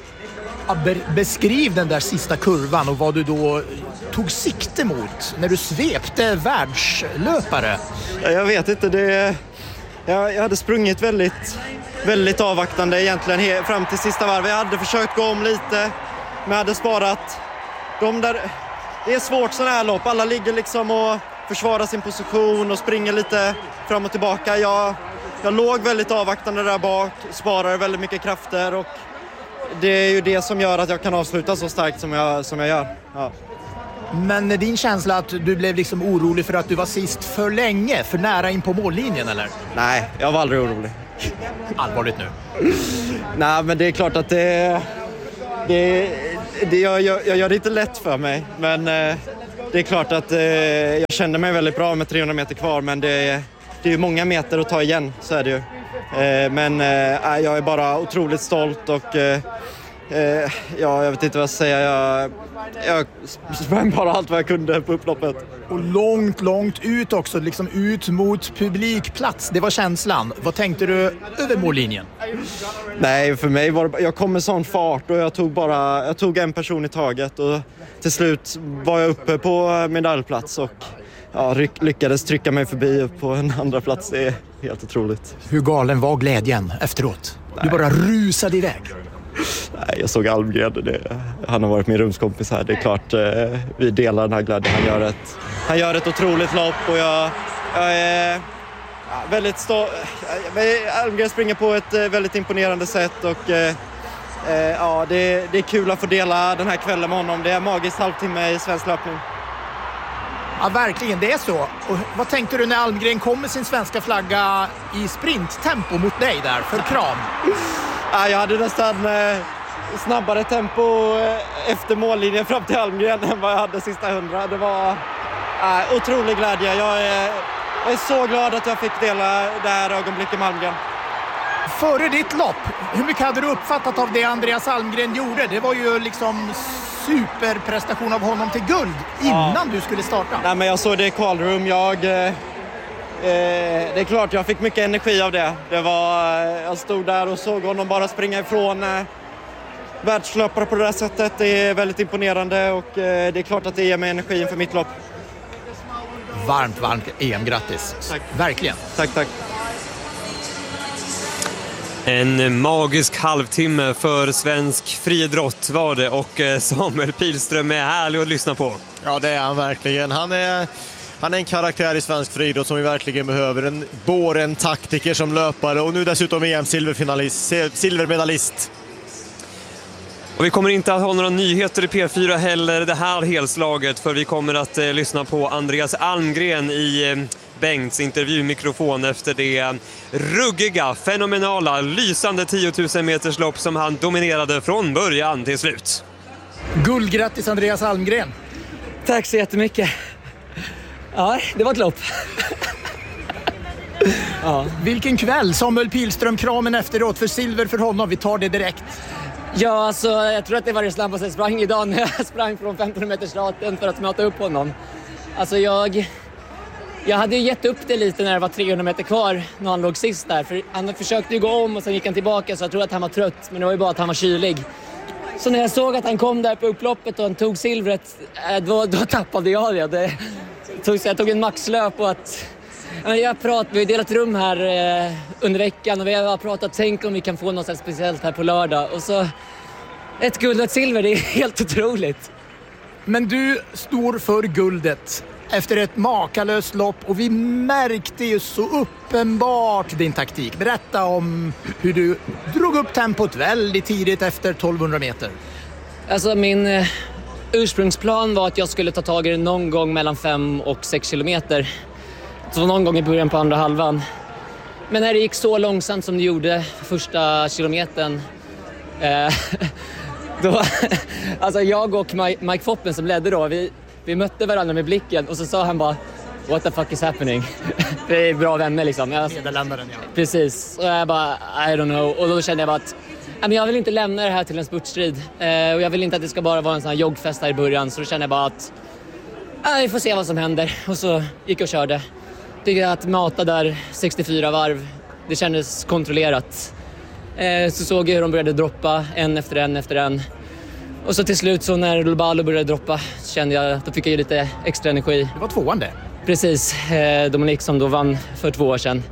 Beskriv den där sista kurvan och vad du då tog sikte mot när du svepte världslöpare. Jag vet inte, det, jag, jag hade sprungit väldigt, väldigt avvaktande egentligen fram till sista varv. Jag hade försökt gå om lite, men jag hade sparat de där. Det är svårt sådana här lopp, alla ligger liksom och försvarar sin position och springer lite fram och tillbaka. Jag, jag låg väldigt avvaktande där bak, sparar väldigt mycket krafter och det är ju det som gör att jag kan avsluta så starkt som jag, som jag gör. Ja. Men din känsla att du blev liksom orolig för att du var sist för länge, för nära in på mållinjen eller? Nej, jag var aldrig orolig. Allvarligt nu? Nej, men det är klart att det... det, det jag, jag, jag gör det inte lätt för mig, men eh, det är klart att eh, jag kände mig väldigt bra med trehundra meter kvar, men det, det är ju många meter att ta igen, så är det ju. Eh, men eh, jag är bara otroligt stolt och eh, eh, ja, jag vet inte vad jag ska säga. Jag, jag sprang bara allt vad jag kunde på upploppet. Och långt, långt ut också, liksom ut mot publikplats. Det var känslan. Vad tänkte du över mållinjen? Nej, för mig var det, jag kom med sån fart och jag tog bara jag tog en person i taget och till slut var jag uppe på medaljplats och ja, lyckades trycka mig förbi på en andra plats. Det är helt otroligt. Hur galen var glädjen efteråt? Nej. Du bara rusade iväg. Nej, jag såg Almgren. Det, han har varit min rumskompis här. Det är klart eh, vi delar den här glädjen. Han gör ett, han gör ett otroligt lopp och jag, jag är ja, väldigt stolt. Almgren springer på ett eh, väldigt imponerande sätt och eh, eh, ja, det, det är kul att få dela den här kvällen med honom. Det är en magisk halvtimme i svensk löpning. Ja, verkligen, det är så. Och vad tänkte du när Almgren kom med sin svenska flagga i sprinttempo mot dig där för kram? Ja, jag hade nästan eh, snabbare tempo eh, efter mållinjen fram till Almgren än vad jag hade sista hundra. Det var eh, otrolig glädje. Jag är, jag är så glad att jag fick dela det här ögonblicket med Almgren. Före ditt lopp, hur mycket hade du uppfattat av det Andreas Almgren gjorde? Det var ju liksom superprestation av honom till guld innan ja. du skulle starta. Nej, men jag såg det i kvalrum. Jag, eh, det är klart jag fick mycket energi av det. Det var, jag stod där och såg honom bara springa ifrån eh, världslöpare på det där sättet. Det är väldigt imponerande och eh, det är klart att det ger mig energi inför mitt lopp. Varmt, varmt E M-grattis. Tack. Verkligen. Tack, tack. En magisk halvtimme för svensk friidrott var det och Samuel Pilström är härlig att lyssna på. Ja, det är han verkligen. Han är, han är en karaktär i svensk friidrott som vi verkligen behöver. En både en taktiker som löpare och nu dessutom E M-silverfinalist, silvermedalist. Och vi kommer inte att ha några nyheter i P fyra heller det här helslaget, för vi kommer att eh, lyssna på Andreas Almgren i eh, Bengts intervjumikrofon efter det ruggiga, fenomenala, lysande tio tusen meters lopp som han dominerade från början till slut. Guldgrattis Andreas Almgren. Tack så jättemycket. Ja, det var ett lopp. Ja. Vilken kväll, Samuel Pilström, kramen efteråt för silver för honom. Vi tar det direkt. Ja, alltså, jag tror att det var det snabbaste jag sprang idag när jag sprang från femton meters starten för att möta upp honom. Alltså jag... Jag hade ju gett upp det lite när det var trehundra meter kvar när han låg sist där. För han försökte ju gå om och sen gick han tillbaka, så jag tror att han var trött. Men det var ju bara att han var kylig. Så när jag såg att han kom där på upploppet och han tog silvret, då, då tappade jag det. det tog, så jag tog en maxlöp och att... Jag prat, vi har delat rum här eh, under veckan och vi har pratat, tänk om vi kan få något speciellt här på lördag. Och så ett guld och ett silver, det är helt otroligt. Men du står för guldet efter ett makalöst lopp och vi märkte ju så uppenbart din taktik. Berätta om hur du drog upp tempot väldigt tidigt efter tolvhundra meter. Alltså min eh, ursprungsplan var att jag skulle ta tag i det någon gång mellan fem och sex kilometer. Så någon gång i början på andra halvan. Men när det gick så långsamt som det gjorde första kilometern, eh, då, alltså jag och Mike Foppen som ledde då, vi, vi mötte varandra med blicken och så sa han bara what the fuck is happening? Det är bra vänner liksom. Jag, Nederländaren, ja. Precis, och jag bara I don't know. Och då kände jag bara att Jag vill inte lämna det här till en spurtstrid. Och jag vill inte att det ska bara vara en sån här joggfest här i början. Så då känner jag bara att ja, vi får se vad som händer. Och så gick jag och körde. Tycker jag att mata där sextiofyra varv, det kändes kontrollerat. Så såg jag hur de började droppa en efter en efter en. Och så till slut så när Lobalo började droppa kände jag att då fick jag ju lite extra energi. Det var tvåan det. Precis, Dominic som då vann för två år sedan.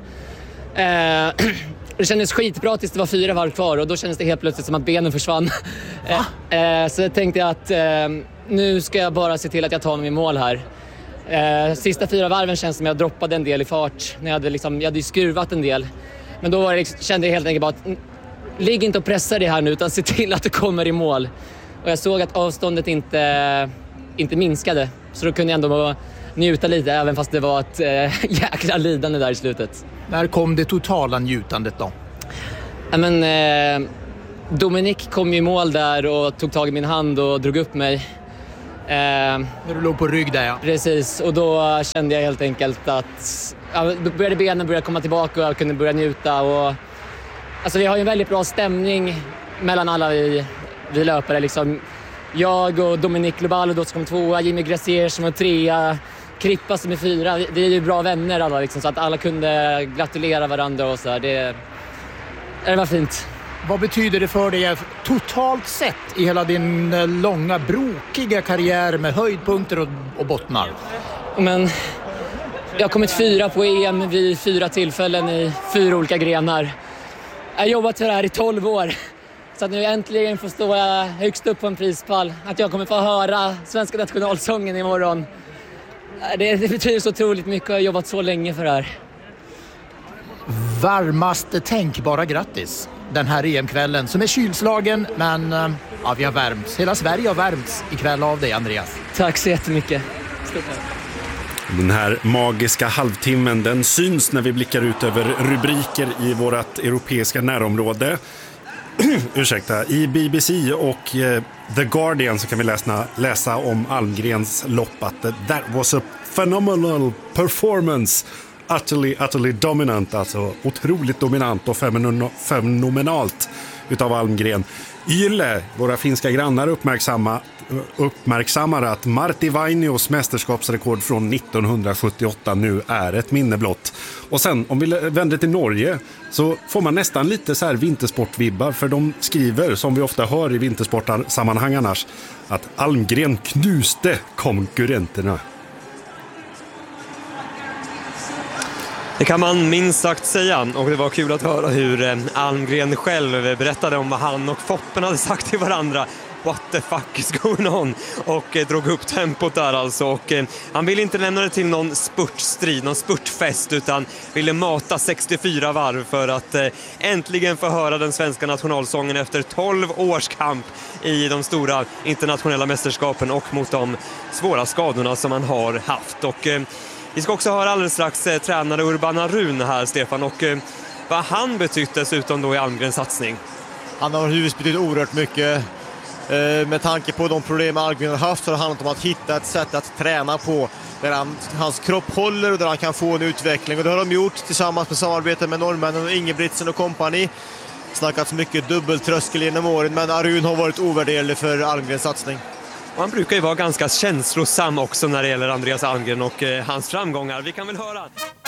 Det kändes skitbra tills det var fyra varv kvar och då kändes det helt plötsligt som att benen försvann. Så jag tänkte att nu ska jag bara se till att jag tar mig i mål här. Sista fyra varven känns som att jag droppade en del i fart. När jag, hade liksom, jag hade ju skruvat en del. Men då var det, kände jag helt enkelt bara att ligg inte och pressa det här nu utan se till att du kommer i mål. Och jag såg att avståndet inte, inte minskade. Så då kunde jag ändå njuta lite även fast det var ett äh, jäkla lidande där i slutet. När kom det totala njutandet då? Ja, men, eh, Dominic kom i mål där och tog tag i min hand och drog upp mig. Eh, När du låg på rygg där ja. Precis, och då kände jag helt enkelt att ja, då började benen börja komma tillbaka och jag kunde börja njuta. Och, alltså, vi har ju en väldigt bra stämning mellan alla vi, vi löpare. Liksom. Jag och Dominic Lobalo då som kom tvåa, Jimmy Gracier som var trea, Krippa som är fyra. Vi, vi är ju bra vänner alla, liksom, så att alla kunde gratulera varandra och så här. Det, det var fint. Vad betyder det för dig totalt sett i hela din långa, brokiga karriär med höjdpunkter och, och bottnar? Men jag har kommit fyra på E M vid fyra tillfällen i fyra olika grenar. Jag har jobbat för det här i tolv år. Så att nu äntligen får stå högst upp på en prispall. Att jag kommer få höra svenska nationalsången imorgon. Det, det betyder så otroligt mycket. Jag har jobbat så länge för det här. Varmaste tänkbara grattis den här E M-kvällen som är kylslagen, men ja, vi har värmts. Hela Sverige har värmts ikväll av dig, Andreas. Tack så jättemycket. Stort tack. Den här magiska halvtimmen, den syns när vi blickar ut över rubriker i vårt europeiska närområde. Ursäkta, i B B C och eh, The Guardian så kan vi läsa, läsa om Almgrens lopp att that was a phenomenal performance. Utterly, utterly dominant, alltså otroligt dominant och fenomenalt utav Almgren. Yle, våra finska grannar, uppmärksamma, uppmärksammar att Martti Vainios mästerskapsrekord från nittonhundrasjuttioåtta nu är ett minne blott. Och sen, om vi vänder till Norge, så får man nästan lite så här vintersportvibbar, för de skriver, som vi ofta hör i vintersportsammanhang annars, att Almgren knuste konkurrenterna. Det kan man minst sagt säga, och det var kul att höra hur Almgren själv berättade om vad han och Foppen hade sagt till varandra. What the fuck is going on? Och eh, drog upp tempot där alltså. Och, eh, han ville inte lämna det till någon spurtstrid, någon spurtfest, utan ville mata sextiofyra varv för att eh, äntligen få höra den svenska nationalsången efter tolv års kamp i de stora internationella mästerskapen och mot de svåra skadorna som han har haft. Och eh, vi ska också höra alldeles strax eh, tränare Urban Arun här, Stefan, och eh, vad han betytt dessutom då i Almgrens satsning. Han har huvudet betytt oerhört mycket. Eh, med tanke på de problem Almgren har haft så har det handlat om att hitta ett sätt att träna på där han, hans kropp håller och där han kan få en utveckling. Och det har de gjort tillsammans med samarbete med norrmännen och Ingebrigtsen och kompani. Snackats mycket dubbeltröskel genom åren, men Arun har varit ovärderlig för Almgrens satsning. Och han brukar ju vara ganska känslosam också när det gäller Andreas Almgren och eh, hans framgångar. Vi kan väl höra.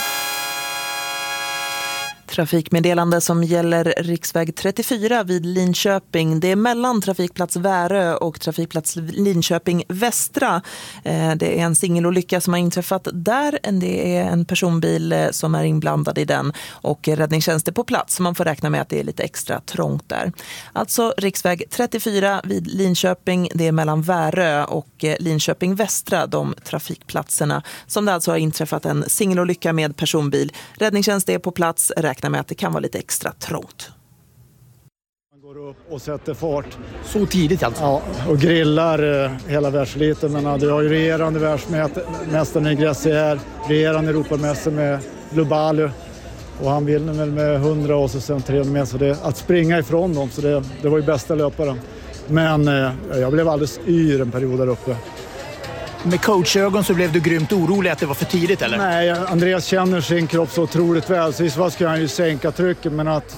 Trafikmeddelande som gäller riksväg trettiofyra vid Linköping. Det är mellan trafikplats Värö och trafikplats Linköping Västra. Det är en singelolycka som har inträffat där. Det är en personbil som är inblandad i den och räddningstjänst är på plats. Så man får räkna med att det är lite extra trångt där. Alltså riksväg trettiofyra vid Linköping. Det är mellan Värö och Linköping Västra, de trafikplatserna som det alltså har inträffat en singelolycka med personbil. Räddningstjänst är på plats. Räkna med att det kan vara lite extra trångt. Man går upp och sätter fart. Så tidigt alltså? Ja, och grillar eh, hela världsliten. Men du har ju regerande världsmästaren i Gracier, regerande Europamästare med Lobalo. Och han vinner väl med hundra och så sen trehundra meter. Så det, att springa ifrån dem, så det, det var ju bästa löparen. Men eh, jag blev alldeles yr en period där uppe. Med coachögon så blev du grymt orolig att det var för tidigt, eller? Nej, Andreas känner sin kropp så otroligt väl. Så visst ska han ju sänka trycket, men att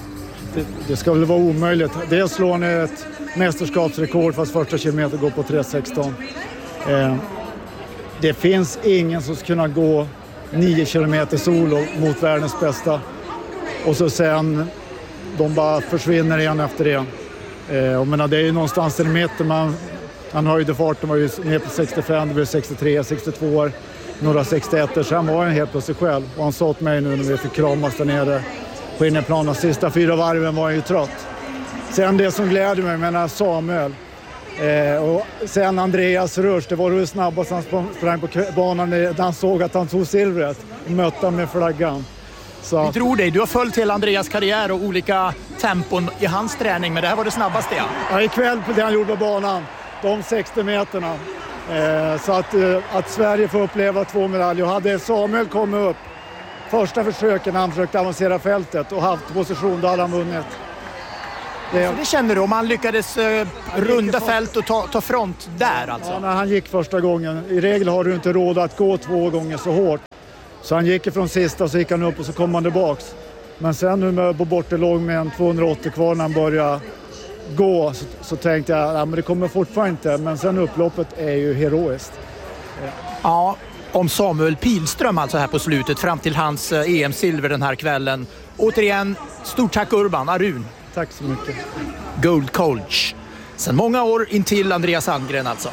det, det ska väl vara omöjligt. Dels slår han ett mästerskapsrekord fast första kilometer går på tre sexton. Eh, det finns ingen som ska kunna gå nio kilometer solo mot världens bästa. Och så sen de bara försvinner igen efter det. Eh, och menar, det är ju någonstans i mitten. Man, han höjde farten, var ju ner på sextiofem, det blev sextiotre, sextiotvå år. Några sextioett, så han var en helt plötsligt själv. Och han sa åt mig nu när vi fick kramas där nere på innerplan. De sista fyra varven var han ju trött. Sen det som gläder mig, menar Samuel. Eh, och sen Andreas Rörs, det var det snabbast han sprang på banan när han såg att han tog silvret. Och mötte han med flaggan. Så. Vi tror dig, du har följt hela Andreas karriär och olika tempon i hans träning. Men det här var det snabbaste, ja. Ja, ikväll på det han gjorde på banan. De sextio meterna. Eh, så att, eh, att Sverige får uppleva två medaljer. Och hade Samuel kommit upp första försöken när han försökte avancera fältet och haft position, då hade han vunnit. Det, så det känner du om han lyckades eh, runda fält och ta, ta front där alltså? Ja, när han gick första gången. I regel har du inte råd att gå två gånger så hårt. Så han gick ifrån sista och så gick han upp och så kom han tillbaks. Men sen nu med på bortelåg med en tvåhundraåttio kvar när han började gå så, så tänkte jag att ja, det kommer fortfarande inte. Men sen upploppet är ju heroiskt. Ja. ja, om Samuel Pilström alltså här på slutet fram till hans eh, E M-silver den här kvällen. Återigen, stort tack Urban, Arun. Tack så mycket. Gold coach. Sen många år in till Andreas Almgren alltså.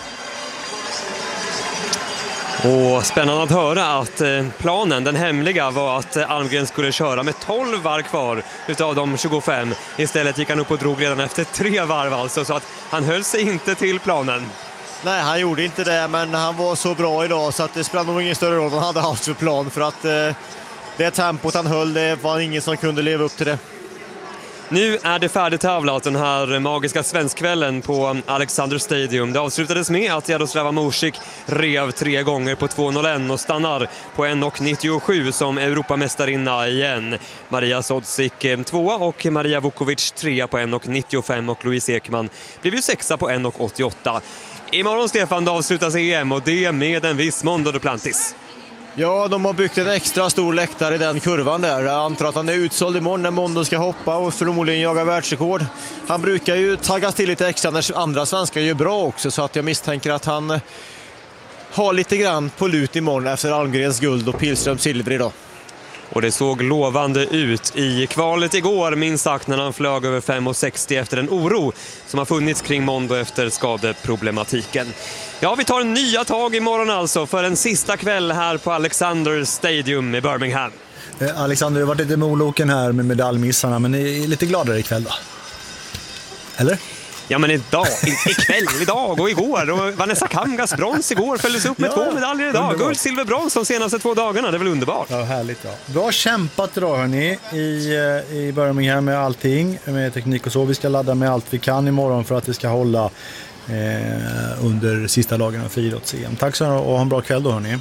Och spännande att höra att planen, den hemliga, var att Almgren skulle köra med tolv varv kvar utav de tjugofem. Istället gick han upp och drog redan efter tre varv alltså, så att han höll sig inte till planen. Nej, han gjorde inte det, men han var så bra idag så att det spelade nog ingen större roll vad han hade haft för plan, för att eh, det tempot han höll, det var ingen som kunde leva upp till det. Nu är det färdigtävlat, den här magiska svenskkvällen på Alexander Stadium. Det avslutades med att Jaroslava Mosik rev tre gånger på två noll ett och stannar på en nittiosju som Europamästarinna igen. Maria Sodzik tvåa och Maria Vukovic trea på en nittiofem och Louise Ekman blev ju sexa på en åttioåtta. Imorgon, Stefan, avslutas E M och det med en viss Mondo Duplantis. Ja, de har byggt en extra stor läktare i den kurvan där. Jag antar att han är utsåld imorgon när Mondo ska hoppa och förmodligen jaga världsrekord. Han brukar ju taggas till lite extra när andra svenskar gör bra också, så att jag misstänker att han har lite grann på lut imorgon efter Almgrens guld och Pilströms silver idag. Och det såg lovande ut i kvalet igår, minst sagt, när han flög över fem sextio efter en oro som har funnits kring Mondo efter skadeproblematiken. Ja, vi tar nya tag imorgon alltså för en sista kväll här på Alexander Stadium i Birmingham. Eh, Alexander, det har varit lite moloken här med medaljmissarna, men ni är lite gladare ikväll då? Eller? Ja, men idag, ikväll, idag och igår. Och Vanessa Kamgas brons igår följdes upp med ja, två medaljer idag. Underbart. Guld, silver, brons de senaste två dagarna. Det är väl underbart. Ja, härligt. Ja. Bra kämpat idag, hörni, i, i Birmingham med allting, med teknik och så. Vi ska ladda med allt vi kan imorgon för att det ska hålla eh, under sista dagen av friidrotts-E M. Tack så mycket och ha en bra kväll då, hörni.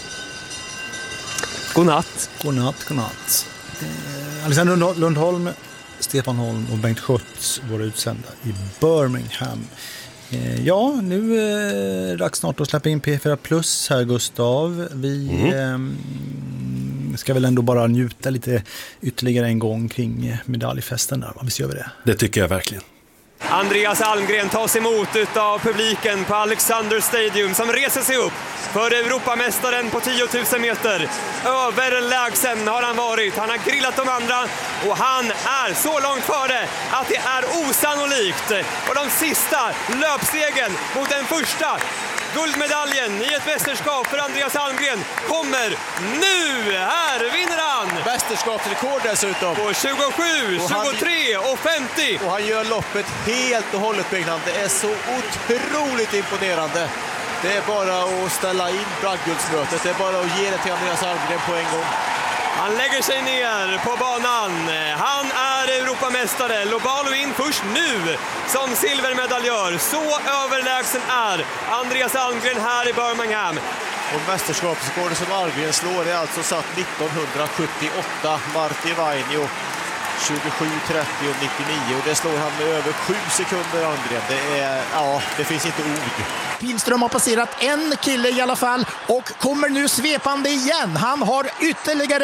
God natt. God natt, god natt. Eh, Alexander Lundholm, Stefan Holm och Bengt Schütz, våra utsända i Birmingham. Eh, ja, nu är det dags snart att släppa in P fyra Plus här, Gustav. Vi mm. eh, ska väl ändå bara njuta lite ytterligare en gång kring medaljfesten där. Visst gör vi det? Det tycker jag verkligen. Andreas Almgren tas emot av publiken på Alexander Stadium som reser sig upp för Europamästaren på tio tusen meter. Överlägsen har han varit. Han har grillat de andra och han är så långt före att det är osannolikt. Och de sista löpstegen mot den första guldmedaljen i ett mästerskap för Andreas Almgren kommer nu. Här vinner han! Mästerskapsrekord dessutom. På tjugosju, tjugotre och femtio. Och han gör loppet helt och hållet, Byggnaden. Det är så otroligt imponerande. Det är bara att ställa in bragdguldsmötet. Det är bara att ge det till Andreas Almgren på en gång. Han lägger sig ner på banan. Han är Europamästare. Lobalo in först nu som silvermedaljör. Så överlägsen är Andreas Almgren här i Birmingham. Och mästerskapsrekordet som Almgren slår är alltså satt nittonhundrasjuttioåtta. Marti Vainio tjugosju, trettio och nittionio. Och det slår han med över sju sekunder, Almgren. Det är, ja, det finns inte ord. Pilström har passerat en kille i alla fall och kommer nu svepande igen. Han har ytterligare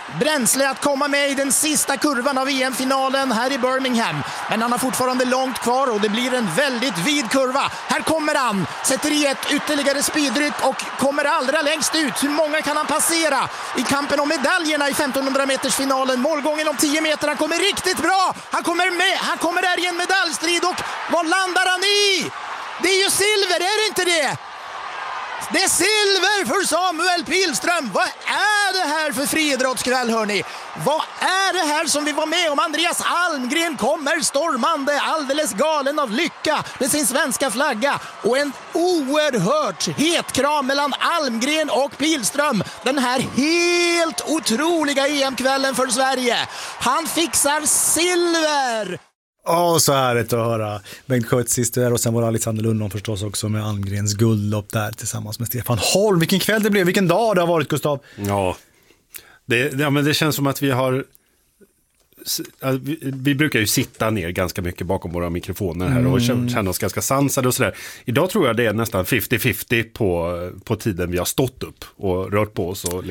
bränsle att komma med i den sista kurvan av E M-finalen här i Birmingham. Men han har fortfarande långt kvar och det blir en väldigt vid kurva. Här kommer han, sätter i ett ytterligare speedryck och kommer allra längst ut. Hur många kan han passera i kampen om medaljerna i femtonhundra meters finalen? Målgången om tio meter, han kommer riktigt bra. Han kommer med, han kommer där i en medaljstrid och vad landar han i? Det är ju silver, är det inte det? Det är silver för Samuel Pihlström. Vad är det här för friidrottskväll, hörni? Vad är det här som vi var med om? Andreas Almgren kommer stormande, alldeles galen av lycka med sin svenska flagga. Och en oerhört het kram mellan Almgren och Pihlström. Den här helt otroliga E M-kvällen för Sverige. Han fixar silver! Ja, så härligt att höra Bengt Skötsis där och sen var Alexander Lundholm förstås också med Almgrens guldlopp där tillsammans med Stefan Holm. Vilken kväll det blev, vilken dag det har varit, Gustav. Ja, det, ja men det känns som att vi har... Vi, vi brukar ju sitta ner ganska mycket bakom våra mikrofoner här och mm. känna oss ganska sansade och sådär. Idag tror jag det är nästan femtio femtio på, på tiden vi har stått upp och rört på oss och liksom